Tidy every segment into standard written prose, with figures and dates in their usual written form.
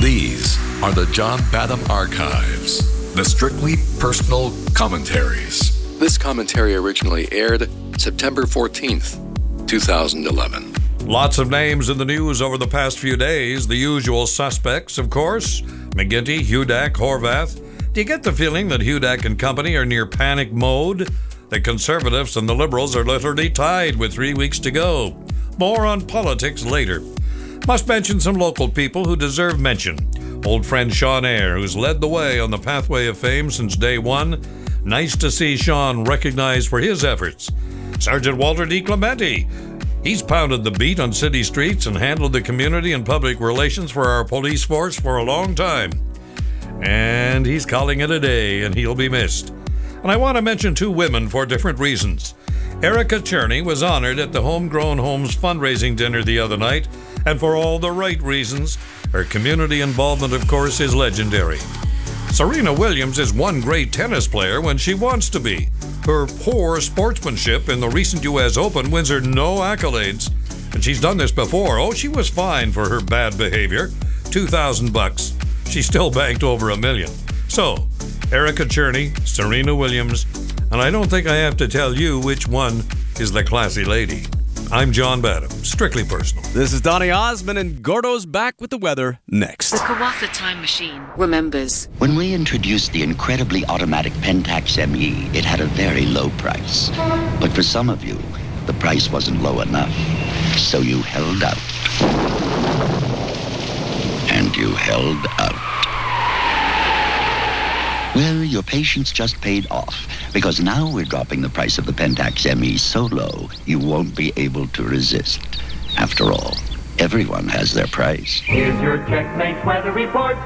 These are the John Badham Archives, the strictly personal commentaries. This commentary originally aired September 14th, 2011. Lots of names in the news over the past few days. The usual suspects, of course. McGuinty, Hudak, Horvath. Do you get the feeling that Hudak and company are near panic mode? The Conservatives and the Liberals are literally tied with 3 weeks to go. More on politics later. Must mention some local people who deserve mention. Old friend Sean Eyre, who's led the way on the pathway of fame since day one. Nice to see Sean recognized for his efforts. Sergeant Walter D. Clementi. He's pounded the beat on city streets and handled the community and public relations for our police force for a long time. And he's calling it a day, and he'll be missed. And I want to mention two women for different reasons. Erica Cherney was honored at the Homegrown Homes fundraising dinner the other night, and for all the right reasons. Her community involvement, of course, is legendary. Serena Williams is one great tennis player when she wants to be. Her poor sportsmanship in the recent U.S. Open wins her no accolades. And she's done this before. Oh, she was fined for her bad behavior. $2,000. She still banked over $1 million. So, Erica Cherney, Serena Williams, and I don't think I have to tell you which one is the classy lady. I'm John Badham, strictly personal. This is Donny Osmond, and Gordo's back with the weather next. The Kawatha Time Machine remembers. When we introduced the incredibly automatic Pentax ME, it had a very low price. But for some of you, the price wasn't low enough. So you held out. And you held out. Well, your patience just paid off, because now we're dropping the price of the Pentax ME so low, you won't be able to resist. After all, everyone has their price. Here's your Checkmate weather report.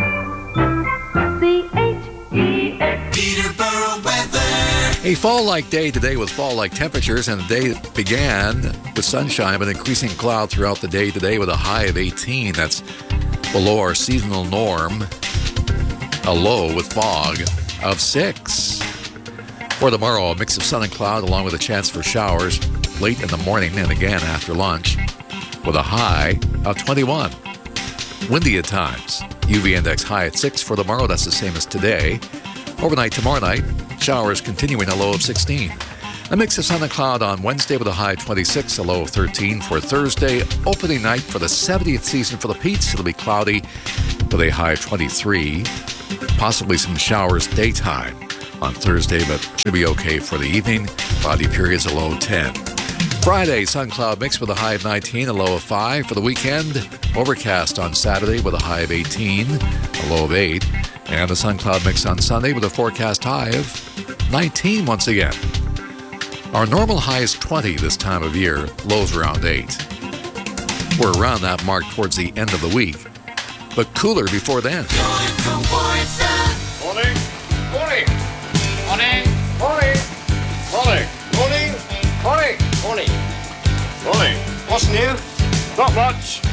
C-H-E-X. Peterborough weather. A fall-like day today with fall-like temperatures, and the day began with sunshine but increasing cloud throughout the day today with a high of 18. That's below our seasonal norm. A low with fog of 6. For tomorrow, a mix of sun and cloud along with a chance for showers late in the morning and again after lunch with a high of 21. Windy at times. UV index high at 6 for tomorrow. That's the same as today. Overnight tomorrow night, showers continuing, a low of 16. A mix of sun and cloud on Wednesday with a high of 26, a low of 13 for Thursday. Opening night for the 70th season for the Peets. It'll be cloudy with a high of 23. Possibly some showers daytime on Thursday, but should be okay for the evening. Cloudy periods, a low of 10. Friday, sun cloud mix with a high of 19, a low of 5. For the weekend, overcast on Saturday with a high of 18, a low of 8. And a sun cloud mix on Sunday with a forecast high of 19 once again. Our normal high is 20 this time of year, lows around 8. We're around that mark towards the end of the week, but cooler before then. Morning. Morning. Morning. Morning. Morning. Morning. Morning. Morning. Morning. What's new? Not much.